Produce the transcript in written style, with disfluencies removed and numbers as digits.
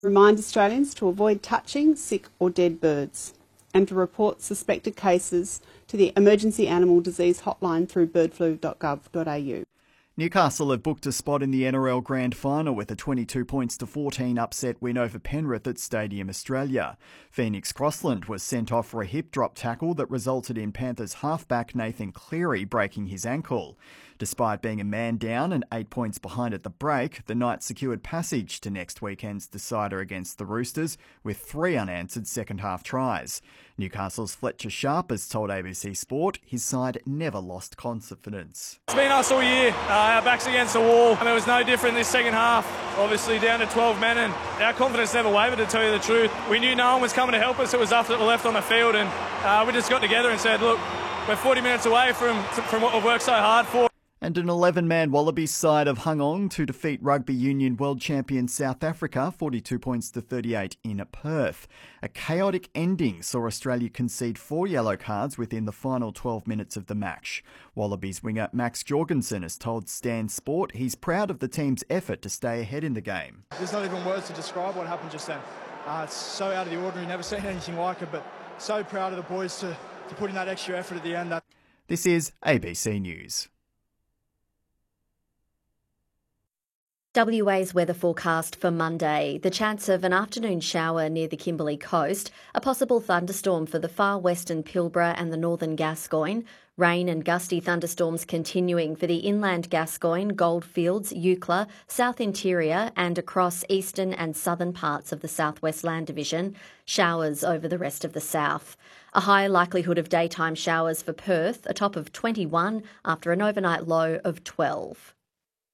Remind Australians to avoid touching sick or dead birds and to report suspected cases to the Emergency Animal Disease Hotline through birdflu.gov.au. Newcastle have booked a spot in the NRL Grand Final with a 22-14 upset win over Penrith at Stadium Australia. Phoenix Crossland was sent off for a hip drop tackle that resulted in Panthers halfback Nathan Cleary breaking his ankle. Despite being a man down and 8 points behind at the break, the Knights secured passage to next weekend's decider against the Roosters with 3 unanswered second-half tries. Newcastle's Fletcher Sharp has told ABC Sport his side never lost confidence. It's been us all year, our backs against the wall, and it was no different this second half. Obviously down to 12 men, and our confidence never wavered, to tell you the truth. We knew no one was coming to help us. It was us that were left on the field, and we just got together and said, look, we're 40 minutes away from what we've worked so hard for. And an 11-man Wallabies side have hung on to defeat Rugby Union world champion South Africa 42 points to 38 in Perth. A chaotic ending saw Australia concede 4 yellow cards within the final 12 minutes of the match. Wallabies winger Max Jorgensen has told Stan Sport he's proud of the team's effort to stay ahead in the game. There's not even words to describe what happened just then. It's so out of the ordinary, never seen anything like it, but so proud of the boys to put in that extra effort at the end. This is ABC News. WA's weather forecast for Monday. The chance of an afternoon shower near the Kimberley coast, a possible thunderstorm for the far western Pilbara and the northern Gascoyne, rain and gusty thunderstorms continuing for the inland Gascoyne, Goldfields, Eucla, South Interior and across eastern and southern parts of the South West Land Division, showers over the rest of the south. A high likelihood of daytime showers for Perth, a top of 21 after an overnight low of 12.